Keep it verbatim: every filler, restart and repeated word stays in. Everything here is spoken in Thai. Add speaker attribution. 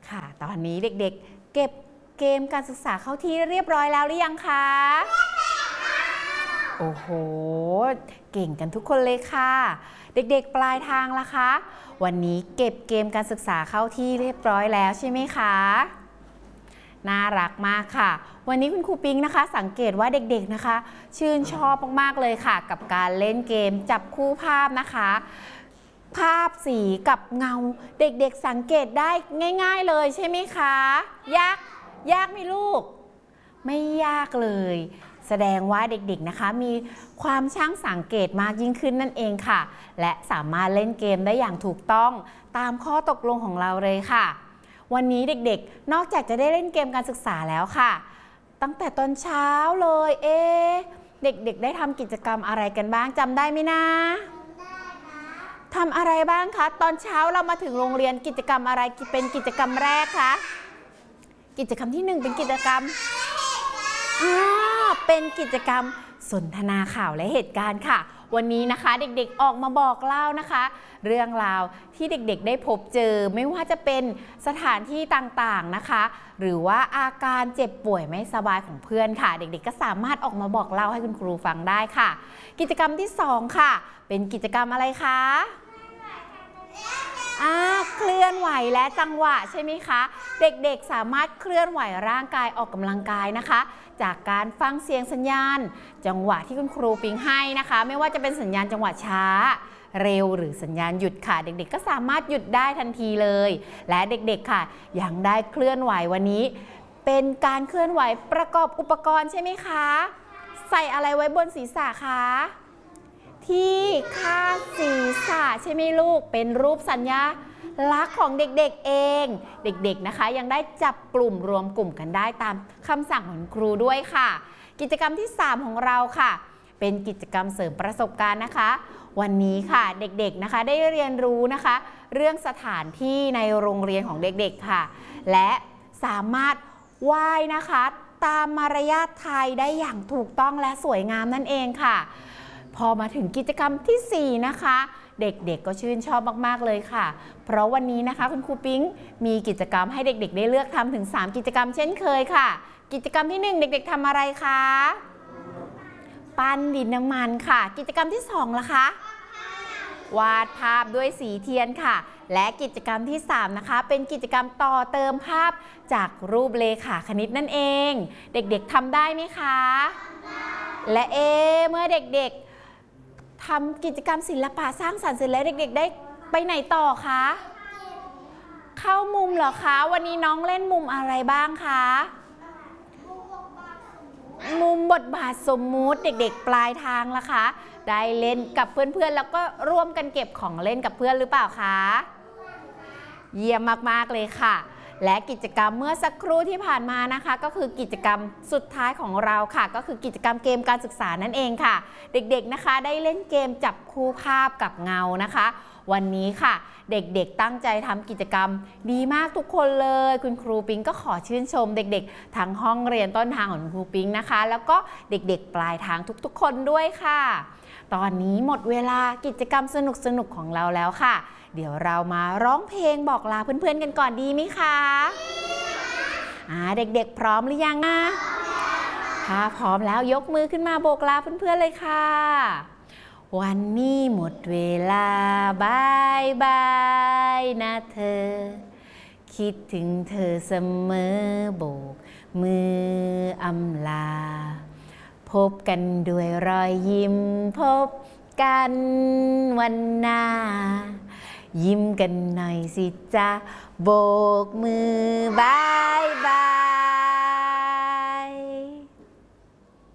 Speaker 1: ค่ะตอนนี้เด็กๆเก็บเกมการศึกษาเข้าที่เรียบร้อยแล้วหรือยังคะโอ้โหเก่งกันทุกคนเลยค่ะเด็กๆปลายทางล่ะคะวันนี้เก็บเกมการศึกษาเข้าที่เรียบร้อยแล้วใช่ไหมคะน่ารักมากค่ะวันนี้คุณครูปิงนะคะสังเกตว่าเด็กๆนะคะชื่นชอบมากๆเลยค่ะกับการเล่นเกมจับคู่ภาพนะคะภาพสีกับเงาเด็กๆสังเกตได้ง่ายๆเลยใช่ไหมคะยากยากไหมลูกไม่ยากเลยแสดงว่าเด็กๆนะคะมีความช่างสังเกตมากยิ่งขึ้นนั่นเองค่ะและสามารถเล่นเกมได้อย่างถูกต้องตามข้อตกลงของเราเลยค่ะวันนี้เด็กๆนอกจากจะได้เล่นเกมการศึกษาแล้วค่ะตั้งแต่ตอนเช้าเลยเอ๊ะเด็กๆได้ทำกิจกรรมอะไรกันบ้างจำได้ไหมนะทำอะไรบ้างคะตอนเช้าเรามาถึงโรงเรียนกิจกรรมอะไรเป็นกิจกรรมแรกคะกิจกรรมที่หนึ่งเป็นกิจกรรมอ่าเป็นกิจกรรมสนทนาข่าวและเหตุการณ์ค่ะวันนี้นะคะเด็กๆออกมาบอกเล่านะคะเรื่องราวที่เด็กๆได้พบเจอไม่ว่าจะเป็นสถานที่ต่างๆนะคะหรือว่าอาการเจ็บป่วยไม่สบายของเพื่อนค่ะเด็กๆก็สามารถออกมาบอกเล่าให้คุณครูฟังได้ค่ะกิจกรรมที่สองค่ะเป็นกิจกรรมอะไรคะอ่าเคลื่อนไหวและจังหวะใช่ไหมคะเด็กๆสามารถเคลื่อนไหวร่างกายออกกำลังกายนะคะจากการฟังเสียงสัญญาณจังหวะที่คุณครูปิ๊งให้นะคะไม่ว่าจะเป็นสัญญาณจังหวะช้าเร็วหรือสัญญาณหยุดค่ะเด็กๆก็สามารถหยุดได้ทันทีเลยและเด็กๆค่ะยังได้เคลื่อนไหววันนี้เป็นการเคลื่อนไหวประกอบอุปกรณ์ใช่ไหมคะใส่อะไรไว้บนศีรษะคะที่ข้างศีรษะใช่ไหมลูกเป็นรูปสัญญาลักษณ์ของเด็กๆเองเด็กๆนะคะยังได้จับกลุ่มรวมกลุ่มกันได้ตามคำสั่งของครูด้วยค่ะกิจกรรมที่สามของเราค่ะเป็นกิจกรรมเสริมประสบการณ์นะคะวันนี้ค่ะเด็กๆนะคะได้เรียนรู้นะคะเรื่องสถานที่ในโรงเรียนของเด็กๆค่ะและสามารถว่ายนะคะตามมารยาทไทยได้อย่างถูกต้องและสวยงามนั่นเองค่ะพอมาถึงกิจกรรมที่สี่นะคะเด็กๆก็ชื่นชอบมากๆเลยค่ะเพราะวันนี้นะคะคุณครูปิ๊งมีกิจกรรมให้เด็กๆได้เลือกทำถึงสามกิจกรรมเช่นเคยค่ะกิจกรรมที่หนึ่งเด็กๆทำอะไรคะปั้นดินน้ำมันค่ะกิจกรรมที่สองล่ะคะวาดภาพด้วยสีเทียนค่ะและกิจกรรมที่สามนะคะเป็นกิจกรรมต่อเติมภาพจากรูปเลขาคณิตนั่นเองเด็กๆทำได้ไหมคะและเอเมื่อเด็กๆทำกิจกรรมศิลปะสร้างสรรค์เสร็จแล้วเด็กๆได้ไปไหนต่อคะเข้ามุมเหรอคะวันนี้น้องเล่นมุมอะไรบ้างคะมุมบทบาทสมมุติเด็กๆปลายทางล่ะคะได้เล่นกับเพื่อนๆแล้วก็ร่วมกันเก็บของเล่นกับเพื่อนหรือเปล่าคะเยี่ยมมากๆเลยค่ะและกิจกรรมเมื่อสักครู่ที่ผ่านมานะคะก็คือกิจกรรมสุดท้ายของเราค่ะก็คือกิจกรรมเกมการศึกษานั่นเองค่ะเด็กๆนะคะได้เล่นเกมจับคู่ภาพกับเงานะคะวันนี้ค่ะเด็กๆตั้งใจทำกิจกรรมดีมากทุกคนเลยคุณครูปิ๊งก็ขอชื่นชมเด็กๆทั้งห้องเรียนต้นทางของคุณครูปิ๊งนะคะแล้วก็เด็กๆปลายทางทุกๆคนด้วยค่ะตอนนี้หมดเวลากิจกรรมสนุกๆของเราแล้วค่ะเดี๋ยวเรามาร้องเพลงบอกลาเพื่อนๆกันก่อนดีไหมคะอ่าเด็กๆพร้อมหรือยังนะถ้าพร้อมแล้วยกมือขึ้นมาโบกลาเพื่อนๆเลยค่ะวันนี้หมดเวลาบายบายนะเธอคิดถึงเธอเสมอโบกมืออำลาพบกันด้วยรอยยิ้มพบกันวันหน้ายิ้มกันหน่อยสิจ๊ะโบกมือบายบาย